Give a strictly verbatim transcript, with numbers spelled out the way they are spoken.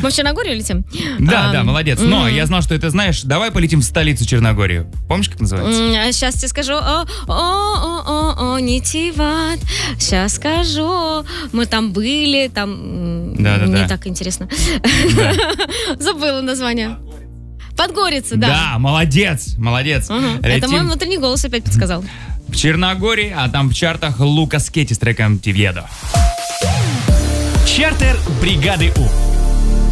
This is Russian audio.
Мы в Черногорию летим? Да, а, да, молодец. Но я знал, что это знаешь. Давай полетим в столицу Черногорию. Помнишь, как называется? Сейчас тебе скажу. О, о, о, о, о, Нитиват. Сейчас скажу. Мы там были, там да, да, не да. так интересно. Да. Забыла название. Подгорица, да. Да, молодец, молодец. Угу. Это мой внутренний голос опять подсказал. В Черногории, а там в чартах Лукас Кетти с треком «Тивьедо». Чартер бригады У.